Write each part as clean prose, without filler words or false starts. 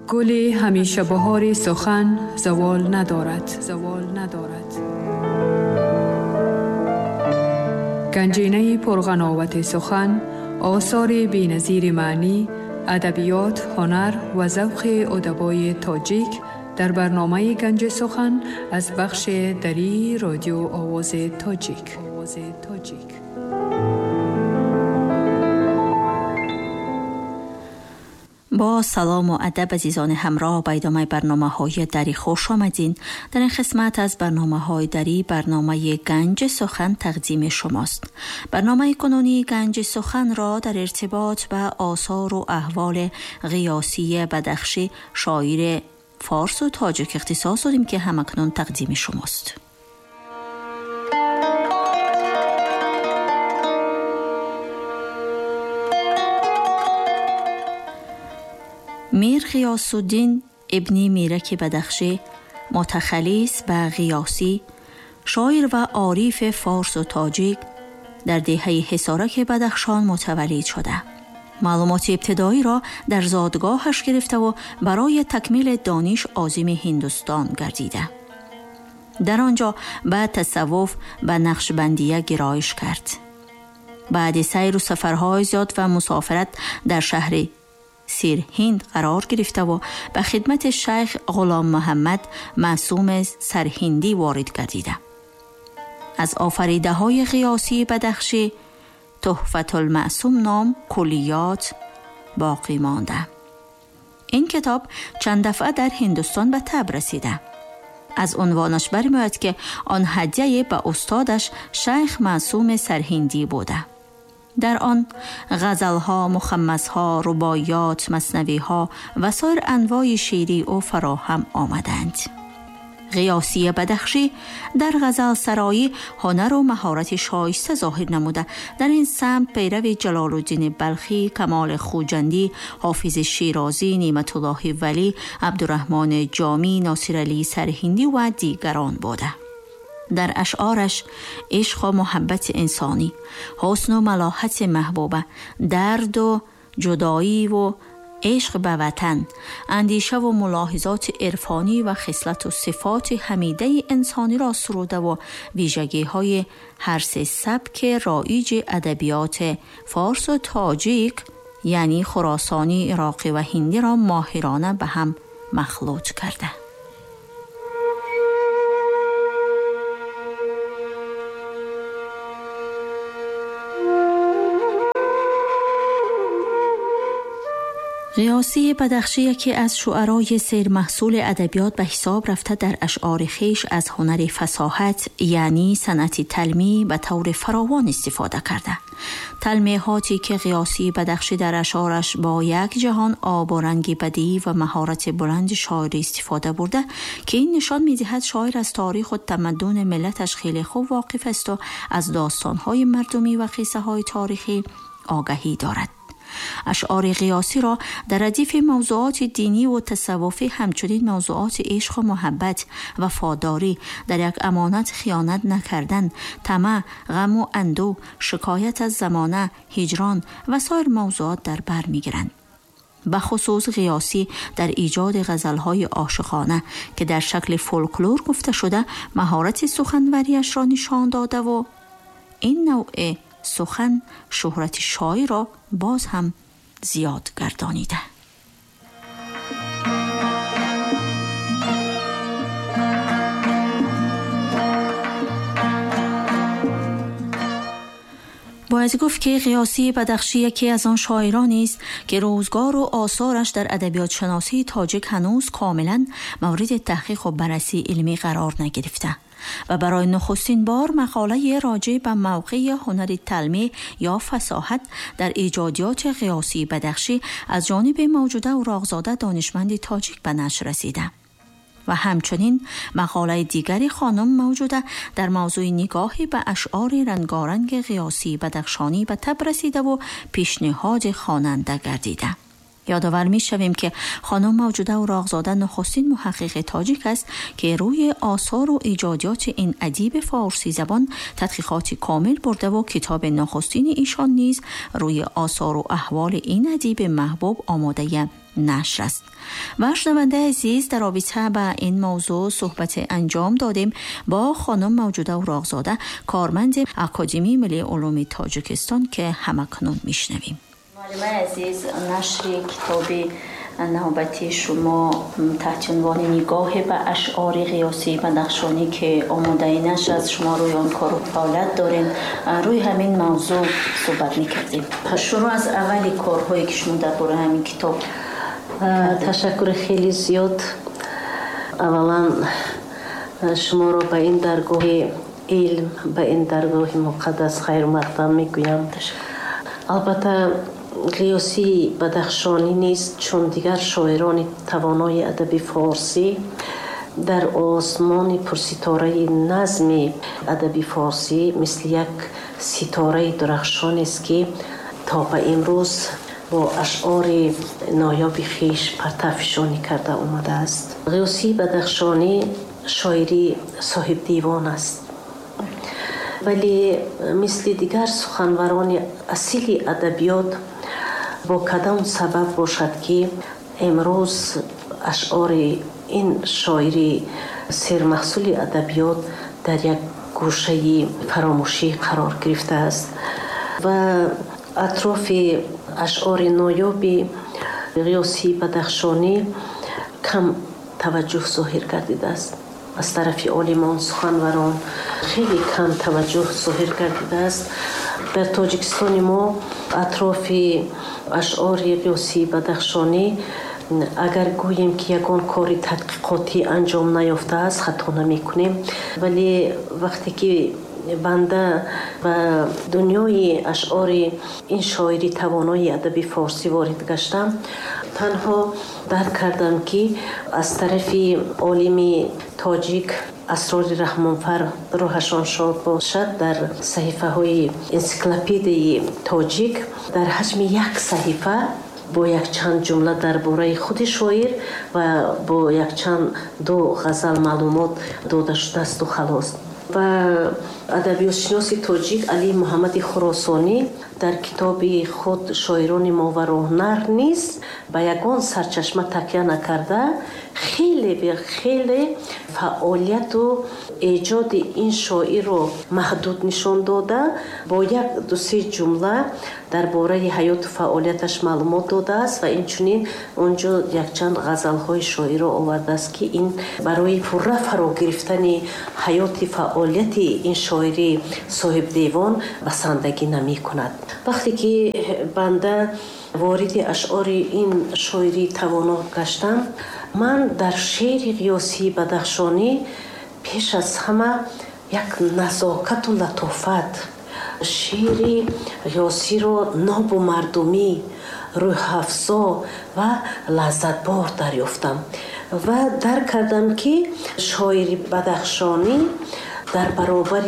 گل همیشه بهار سخن زوال ندارد. گنجینه پرغناوت سخن، آثار بی‌نظیر معنی، ادبیات، هنر و ذوق ادبای تاجیک در برنامه گنج سخن از بخش دری رادیو آواز تاجیک. با سلام و ادب عزیزان همراه به ادامه برنامه‌های دری خوش آمدین. در این قسمت از برنامه‌های دری برنامه گنج سخن تقدیم شماست. برنامه کنونی گنج سخن را در ارتباط به آثار و احوال غیاثی بدخشی شاعر فارس و تاجیک اختصاص دادیم که همکنون تقدیم شماست. میر غیاث الدین ابن میرک بدخشی، متخلص به غیاثی، شاعر و عارف فارس و تاجیک، در دهه حصارک بدخشان متولد شده. معلومات ابتدایی را در زادگاهش گرفته و برای تکمیل دانش عازم هندوستان گردیده. در آنجا به تصوف و نقشبندیه گرایش کرد. بعد سیر و سفرهای زیاد و مسافرت در شهر سرهند قرار گرفته و به خدمت شیخ غلام محمد معصوم سرهندی وارد گردیده. از آفریده های غیاثی بدخشی تحفة المعصوم نام کلیات باقی مانده. این کتاب چند دفعه در هندوستان به طبع رسیده. از عنوانش برمی‌آید که آن هدیه به استادش شیخ معصوم سرهندی بوده. در آن غزل‌ها، مخمس‌ها، رباعیات، مثنوی‌ها و سایر انواع شعری او فراهم آمدند. غیاثی بدخشی در غزل سرایی هنر و مهارت شایسته ظاهر نموده. در این سمت پیرو جلال الدین بلخی، کمال خوجندی، حافظ شیرازی، نعمت الله ولی، عبدالرحمن جامی، ناصر علی سرهندی و دیگران بوده. در اشعارش عشق و محبت انسانی، حسن و ملاحت محبوبه، درد و جدایی و عشق به وطن، اندیشه و ملاحظات عرفانی و خصلت و صفات حمیده انسانی را سروده و ویژگی های هر سه سبک رایج ادبیات فارس و تاجیک یعنی خراسانی، عراقی و هندی را ماهرانه به هم مخلوط کرده. غیاثی بدخشی یکی از شعرای سرمحصول ادبیات به حساب رفته در اشعار خویش از هنر فصاحت یعنی صنعت تلمیع به طور فراوان استفاده کرده. تلمیحاتی که غیاثی بدخشی در اشعارش با یک جهان آب و رنگ بدیعی و مهارت بلند شاعری استفاده برده که این نشان می‌دهد شاعر از تاریخ و تمدن ملتش خیلی خوب واقف است و از داستان‌های مردمی و قصه‌های تاریخی آگاهی دارد. اشعار غیاثی را در ردیف موضوعات دینی و تصوفی همچنین موضوعات عشق و محبت، وفاداری، در یک امانت خیانت نکردن، طمع، غم و اندوه، شکایت از زمانه، هجران و سایر موضوعات در بر می‌گیرند. به خصوص غیاثی در ایجاد غزل‌های عاشقانه که در شکل فولکلور گفته شده مهارت سخنوریش را نشان داده و این نوع سخن شهرت شاعر را باز هم زیاد گردانیده. باید گفت که غیاثی بدخشی یکی از آن شاعرانی است که روزگار و آثارش در ادبیات شناسی تاجیک هنوز کاملا مورد تحقیق و بررسی علمی قرار نگرفته و برای نخستین بار مقاله راجع به موقع هنر تلمیع یا فصاحت در ایجادیات غیاثی بدخشی از جانب موجوده و راغزاده دانشمند تاجیک به نشر رسیده و همچنین مقاله دیگری خانم موجوده در موضوع نگاهی به اشعار رنگارنگ غیاثی بدخشانی به طبع رسیده و پیشنهاد خواننده گردیده. یادآور می شویم که خانم موجوده و راغزاده نخستین محقق تاجیک است که روی آثار و ایجادیات این ادیب فارسی زبان تحقیقات کامل برده و کتاب نخستین ایشان نیز روی آثار و احوال این ادیب محبوب آماده نشر است. و شنونده عزیز، در رابطه با این موضوع صحبت انجام دادیم با خانم موجوده اوراق‌زاده، کارمند اکادمی ملی علوم تاجیکستان که همکنون میشنویم. معلم عزیز، نشر کتاب نوبتی شما تحت عنوان نگاه به اشعار قیاسی بدخشانی که آماده اینش از شما روی آن کار و فعالیت دارین، روی همین موضوع صحبت میکردیم. شروع از اولی کارهایی که شما درباره همین کتاب. تشکر خیلی زیاد. اولا شما رو به این درگاه علم، به این درگاه مقدس خیر مقدم میگویم. البته قیاسی بدخشانی نیست، چون دیگر شاعران توانای ادب فارسی در آسمان پرستاره نظم ادب فارسی مثل یک ستاره درخشان است که تا به امروز با اشعار نایاب خویش پرتافشانی کرده آمده است. قیاسی بدخشانی شاعری صاحب دیوان است، ولی مثل دیگر سخنوران اصیل ادبیات با کدام سبب باشد که امروز اشعار این شاعری سرمحصول ادبیات در یک گوشه فراموشی قرار گرفته است و اطراف اشعار نایاب قیاسی بدخشانی کم توجه ظاهر گردیده است. از طرف عالمان سخنوران خیلی کم توجه ظاهر گردیده است. در تاجیکستان ما اطراف اشعار قیاسی بدخشانی اگر گوییم که یگان کاری تحقیقاتی انجام نیافته است خطا نمی کنیم، ولی وقتی که بنده و دنیای اشعار این شاعری توانای ادب فارسی وارد گشتم، تنها درک کردم که از طرف عالم تاجیک اسرار رحمانفر روحشان شاد باشد، در صحیفه های انسیکلوپدی تاجیک در حجم یک صحیفه با یک چند جمله درباره خود شاعر و با یک چند دو غزل معلومات داده شده است و خلاص. و ادبیات شناس تاجیک علی محمد خراسانی در کتاب خود شاعران ماوراءالنهر نیز به یگان سرچشمه تکیه نکرده خیلی فعالیت و ایجاد این شاعر رو محدود نشان داده، با یک دو سه جمله درباره حیات و فعالیتش معلومات داده است و اینچنین اونجا یک چند غزل های شاعر رو آورده است که این برای پره فرا گرفتن حیات فعالیت این شاعری صاحب دیوان بسندگی نمی کند. وقتی که بنده وارد اشعار این شاعری توانا گشتم، من در شعر قیاسی بدخشانی پیش از همه یک نزاکت و لطافت شعر قیاسی رو ناب و مردمی، روح افزا و لذت بار دریافتم و درک کردم که شاعر بدخشانی در برابر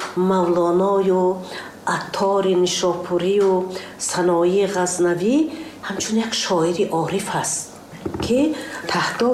مولانا و عطار نیشاپوری و سنایی غزنوی همچون یک شاعر عارف است که تهداب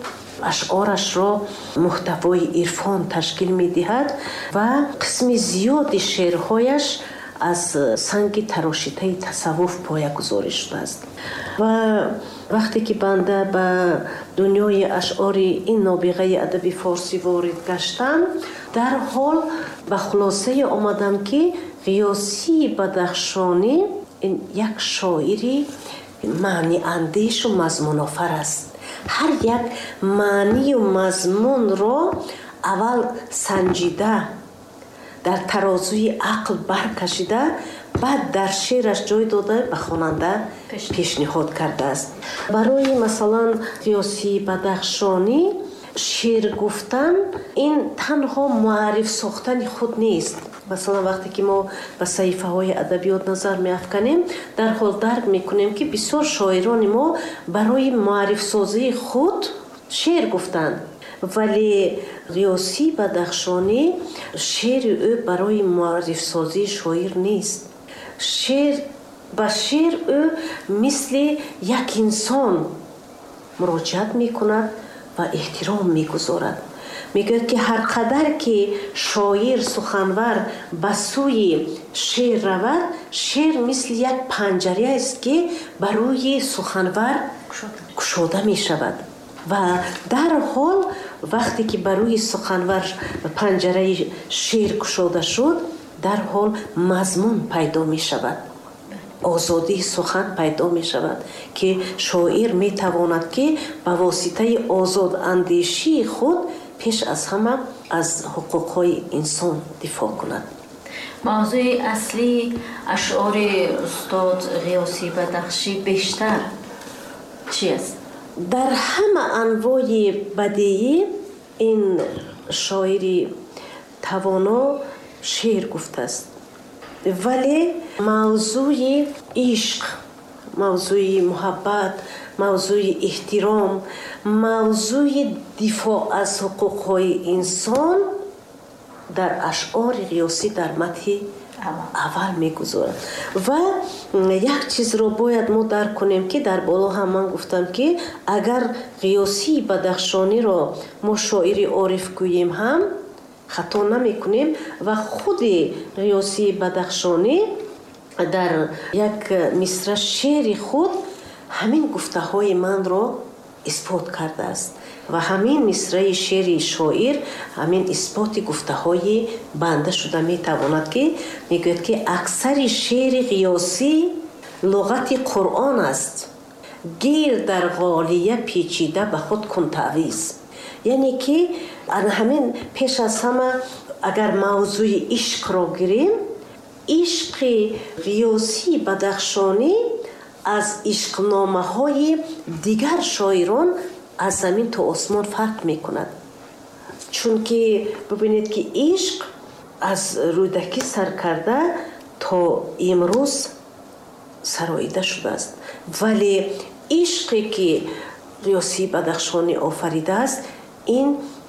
اشعارش را محتوای عرفان تشکیل می دهد و قسم زیادی شعرهایش از سنگ تراشیده تصوف پایه‌گذاری شده است. و وقتی که بنده به دنیای اشعار این نابغه ادب فارسی وارد گشتم، در حال به خلاصه آمدم که قیاسی بدخشانی یک شاعری معنی اندیش و مضمون آفر است. هر یک معنی و مضمون را اول سنجیده، در ترازوی عقل برکشیده، بعد در شعرش جای داده به خواننده پیشنهاد کرده است. برای مثلا قیاسی بدخشانی شعر گفتن این تنها معرف ساختن خود نیست. مثلا وقتی که ما به صحیفه های ادبیات نظر می افکنیم، در حال درک می کنیم که بسیار شاعران ما برای معرف سازی خود شعر گفتند، ولی قیاسی بدخشانی شعر او برای معرف سازی شاعر نیست. به شعر او مثل یک انسان مراجعت می کند و احترام می گذارد. میگه که هر قدر که شاعر سخنور به سوی شعر رود، شعر مثل یک پنجره است که برای سخنور кушода мешавад ва дар ҳол вақте ки ба рӯи суханвар панҷараи шеър кушода шуд, дар ҳол мазмун пайдо мешавад, озодии сухан пайдо мешавад ки шоир метавонад ки ба воситаи озодандешии худ пеш аз ҳама аз ҳуқуқҳои инсон дифоъ кунад. мавзӯи аслии ашъори устод ғиёсӣ бадахшӣ бештар чӣ аст? дар ҳама анвои бадеӣ ин шоири тавоно шеър гуфтааст, вале мавзӯи ишқ, мавзӯи муҳаббат, мавзӯи эҳтиром, мавзӯи дифоъ аз ҳуқуқҳои инсон дар ашъори ғиёсӣ дар матҳи аввал мегузорад. ва як чизро бояд мо дарк кунем ки дар боло ҳам ман гуфтам ки агар ғиёсии бадахшониро мо шоири ориф гӯем ҳам хато намекунем ва худи ғиёсии бадахшонӣ дар як мисра шеъри худ ҳамин гуфтаҳои манро исбот кардааст ва ҳамин мисраи шеъри шоир ҳамин исботи гуфтаҳои банда шуда метавонад ки мегӯяд ки аксари шеъри ғиёсӣ луғати қуръон аст. гир дар ғолия печида ба худ кун таъвиз, яъне ки ҳамин пеш аз ҳама агар мавзӯи ишқро гирем, ишқи ғиёсии бадахшонӣ аз ишқномаҳои дигар шоирон аз замин то осмон фарқ мекунад. чунки бубинед ки ишқ аз рӯдакӣ сар карда то имрӯз сароида шудааст, вале ишқе ки ғиёсии бадахшонӣ офаридааст, ин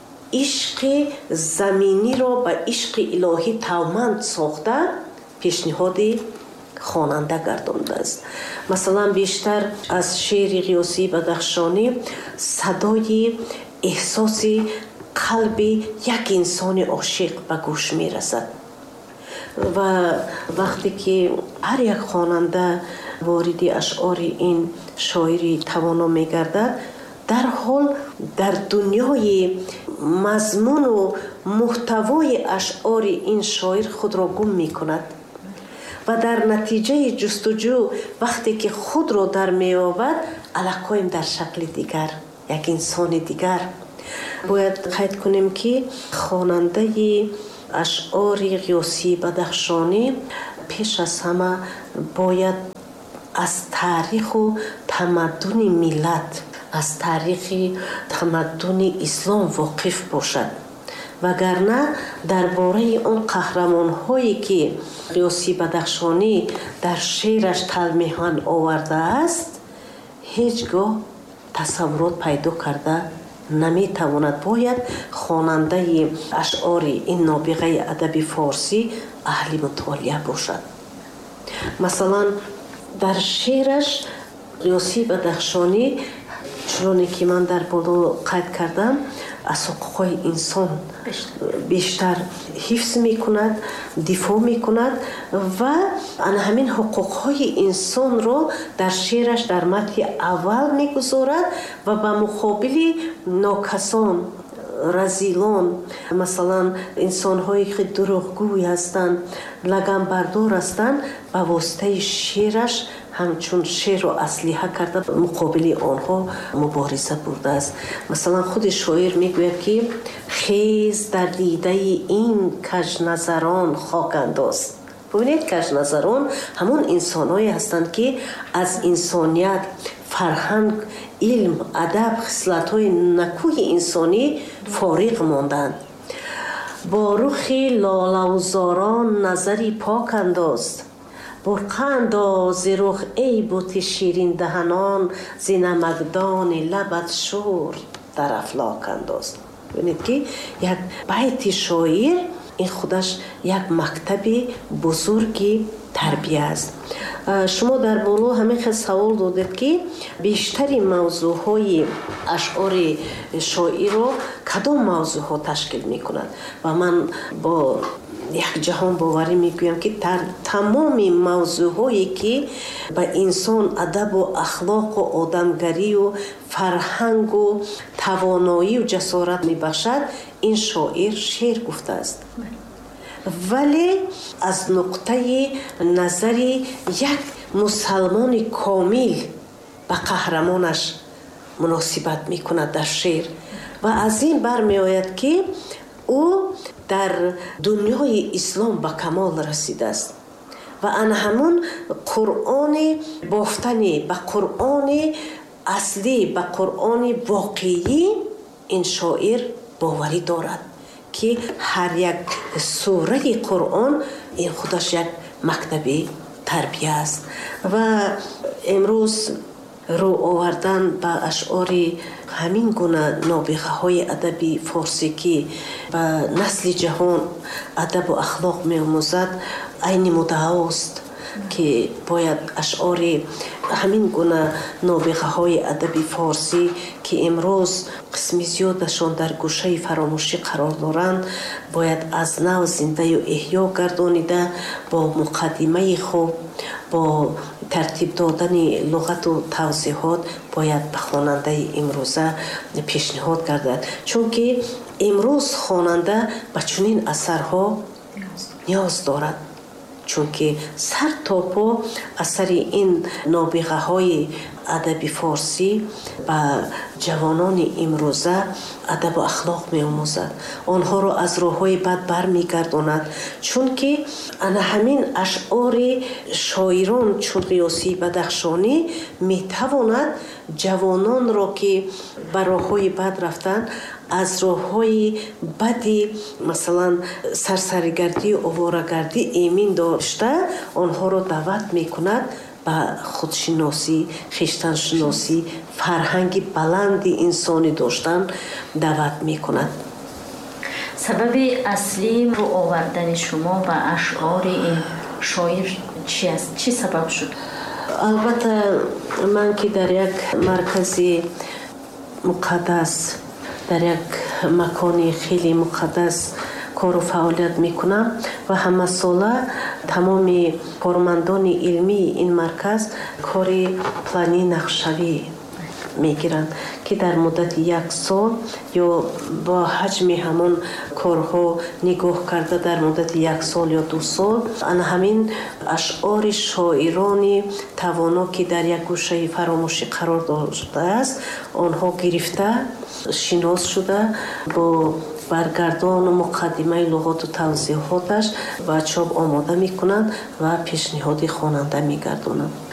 ишқи заминиро ба ишқи илоҳӣ тавманд сохта пешниҳоди хонанда гардондааст. масалан бештар аз шеъри ғиёсии бадахшонӣ садои эҳсоси қалби як инсони ошиқ ба гӯш мерасад ва вақте ки ҳар як хонанда вориди ашъори ин шоири тавоно мегардад, дар ҳол дар дунёи мазмуну муҳтавои ашъори ин шоир худро гум мекунад ва дар натиҷаи ҷустуҷӯ вақте ки худро дар меёбад, аллакоим дар шакли дигар, як инсони дигар. бояд қайд кунем ки хонандаи ашъори ғиёсии бадахшонӣ пеш аз ҳама бояд аз таъриху тамаддуни миллат, аз таърихи тамаддуни ислом воқиф бошад. вагарна дар бораи он қаҳрамонҳое ки ғиёсии бадахшонӣ дар шеъраш талмиҳан овардааст, ҳеҷ гоҳ тасаввурот пайдо карда наметавонад. бояд хонандаи ашъори ин нобиғаи адаби форсӣ аҳли мутолиа бошад. масалан дар шеъраш ғиёсии бадахшонӣ чуноне ки ман дар боло қайд кардам, аз ҳуқуқҳои инсон бештар ҳифз мекунад, дифоъ мекунад ва ана ҳамин ҳуқуқҳои инсонро дар шеъраш дар матҳи аввал мегузорад ва ба муқобили нокасон, разилон, масалан инсонҳое ки дурӯғгӯй ҳастанд, лаганбардор ҳастанд, ба воситаи шеъраш ҳамчун шеърро аслиҳа карда муқобили онҳо мубориза бурдааст. масалан худи шоир мегӯяд ки хез дар дидаи ин кажназарон хок андоз. бубинед, кажназарон ҳамон инсонҳое ҳастанд ки аз инсоният, фарҳанг, илм, адаб, хислатҳои накӯҳи инсонӣ фориғ монданд. бо рухи лолаузорон назари пок андоз, бурқа андози рух эй бути ширин даҳанон, зи намакдони лабат шӯр дар афлок андоз. бинед ки як байти шоир ин худаш як мактаби бузурги тарбия аст. шумо дар боло ҳамин хел савол додед ки бештари мавзӯъҳои ашъори шоирро кадом мавзӯъҳо ташкил мекунад ва ман бо یک جهان باوری میگویم که تمام موضوعهایی که به انسان ادب و اخلاق و آدمگری و فرهنگ و توانایی و جسارت میبخشد این شاعر شعر گفته است. ولی از نقطه نظر یک مسلمان کامل به قهرمانش مناسبت میکند در شعر و از این برمی آید که او در دنیای اسلام به کمال رسیده است و آن همون قرآن بافتنی به قرآن اصلی به قرآن واقعی این شاعر باوری دارد که هر یک سوره قرآن این خودش یک مکتب تربیه است و امروز رو آوردن به اشعار همین گونه نابغه های ادبی فارسی که به نسل جهان ادب و اخلاق می آموزد عین مدعاست که باید اشعار همین گونه نابغه های ادبی فارسی که امروز قسم زیادشان در گوشه فراموشی قرار دارند باید از نو زنده و احیا گردانیده با مقدمه خوب با ترتیب دادن لغت و توضیحات باید به خواننده امروزه پیشنهاد گردد چون که امروز خواننده به چنین اثرها نیاز دارد چون که سر تا پا اثر این نابغه های ادبی فارسی به جوانان امروزه ادب و اخلاق می آموزد آنها را از راههای بد بر می گرداند چون که همین اشعار شاعران چون غیاثی بدخشانی می تواند جوانان را که به راههای بد رفتن از راههای بدی مثلا سرسرگردی و آواره‌گردی ایمن داشته آنها را دعوت می کند به خودشناسی، خویشتنشناسی، فرهنگ بلند انسانی داشتن دعوت می کند. سبب اصلی رو آوردن شما به اشعار این شاعر چی است؟ چی سبب شد؟ البته من که در یک مرکز مقدس در یک مکان خیلی مقدس کار و فعالیت میکنم و همه ساله تمام کارمندان علمی این مرکز کار پلانی نقشه‌ای میگیرند که در مدت یک سال یا با حجم همون کارها نگاه کرده در مدت یک سال یا 2 سال همین اشعار شاعران توانا که در یک گوشه فراموشی قرار داشته است آنها گرفته شناس شده با برگردان و مقدمه لغات و توضیحاتش و چاپ آماده میکنند و پیشنهاد خواننده میگردانند.